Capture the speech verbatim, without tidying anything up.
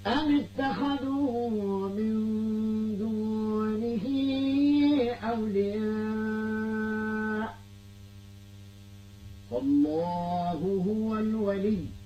أم اتخذوا من دونه أولياء فالله هو الولي